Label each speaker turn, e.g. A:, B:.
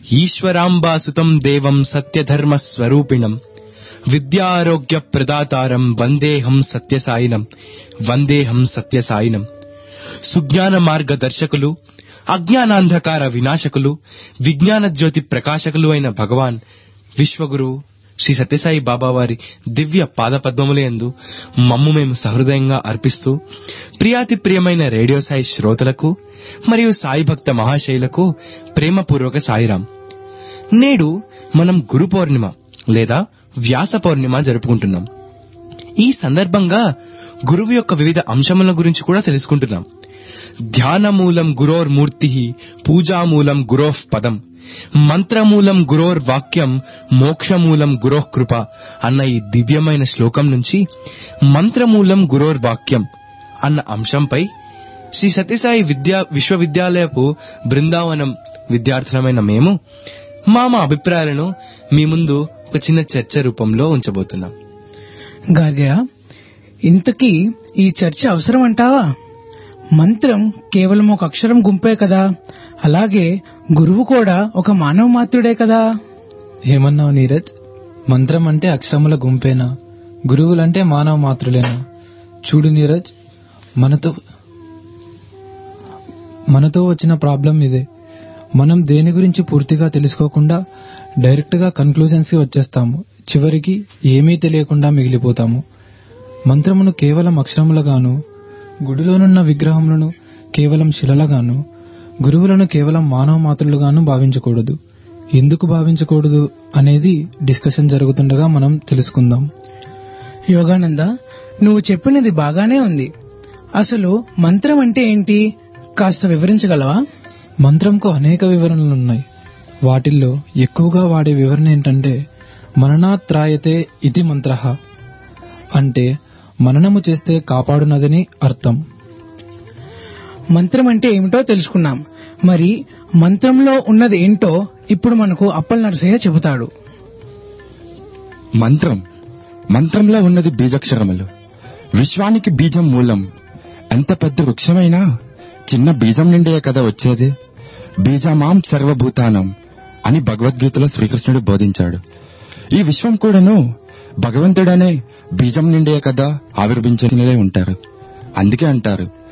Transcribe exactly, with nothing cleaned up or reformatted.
A: ఈశ్వరాంబాసుతం దేవం సత్యధర్మ స్వరూపిణం విద్యారోగ్య ప్రదాతారం వందేహం సత్యసాయినం వందేహం సత్యసాయినం. సుజ్ఞాన మార్గదర్శకులు, అజ్ఞానాంధకార వినాశకులు, విజ్ఞాన జ్యోతి ప్రకాశకులు అయిన భగవాన్ విశ్వగురు శ్రీ సత్యసాయి బాబా వారి దివ్య పాదపద్మములందు మమ్ము మేము సహృదయంగా అర్పిస్తూ, ప్రియాతి ప్రియమైన రేడియో సాయి శ్రోతలకు మరియు సాయి భక్త మహాశైలకు ప్రేమపూర్వక సాయిరాం. నేడు మనం గురు పౌర్ణిమ లేదా వ్యాస పౌర్ణిమ జరుపుకుంటున్నాం. ఈ సందర్భంగా గురువు యొక్క వివిధ అంశముల గురించి కూడా తెలుసుకుంటున్నాం. ధ్యానమూలం గురోర్మూర్తి, పూజామూలం గురోః పదం, మంత్రమూలం గురోర్ వాక్యం, మోక్షమూలం గురోః కృప అన్న ఈ దివ్యమైన శ్లోకం నుంచి మంత్రమూలం గురోర్ వాక్యం అన్న అంశంపై శ్రీ సత్యసాయి విద్యా విశ్వవిద్యాలయపు బృందావనం విద్యార్థులమైన మేము మా మా అభిప్రాయాలను మీ ముందు ఒక చిన్న చర్చ రూపంలో ఉంచబోతున్నాం.
B: గార్గయ్య, ఇంతకీ ఈ చర్చ అవసరం అంటావా? మంత్రం కేవలం ఒక అక్షరం గుంపే కదా, అలాగే గురువు కూడా ఒక మానవ మాత్రుడే కదా.
C: ఏమన్నావు నీరజ్? మంత్రం అంటే అక్షరముల గుంపేనా? గురువులంటే మానవ మాత్రులేనా? చూడు నీరజ్, మనతో మనతో వచ్చిన ప్రాబ్లం ఇదే. మనం దేని గురించి పూర్తిగా తెలుసుకోకుండా డైరెక్ట్ గా కన్క్లూజన్స్ కి వచ్చేస్తాము. చివరికి ఏమీ తెలియకుండా మిగిలిపోతాము. మంత్రమును కేవలం అక్షరములుగాను, గుడిలోనున్న విగ్రహములను కేవలం శిలలుగాను, గురువులను కేవలం మానవ మాత్రులుగాను భావించకూడదు. ఎందుకు భావించకూడదు అనేది డిస్కషన్ జరుగుతుండగా మనం తెలుసుకుందాం.
B: యోగానంద, నువ్వు చెప్పినది బాగానే ఉంది. అసలు మంత్రం అంటే ఏంటి, కాస్త వివరించగలవా?
C: మంత్రంకు అనేక వివరణలున్నాయి. వాటిల్లో ఎక్కువగా వాడే వివరణ ఏంటంటే మననాత్రాయతే ఇతి మంత్రః, అంటే మననము చేస్తే కాపాడునదని అర్థం.
B: మంత్రం అంటే ఏమిటో తెలుసుకున్నాం. మరి మంత్రంలో ఉన్నది ఏంటో ఇప్పుడు మనకు అప్పల్ నరసయ్య చెబుతాడు.
D: మంత్రం మంత్రంలో ఉన్నది బీజాక్షరములు. విశ్వానికి బీజం మూలం. ఎంత పెద్ద వృక్షమైనా చిన్న బీజం నుండే కదా వచ్చేది. బీజమాం సర్వభూతానం అని భగవద్గీతలో శ్రీకృష్ణుడు బోధించాడు. ఈ విశ్వం కూడాను భగవంతుడనే బీజం నుండే కదా ఆవిర్భించే ఉంటారు. అందుకే అంటారు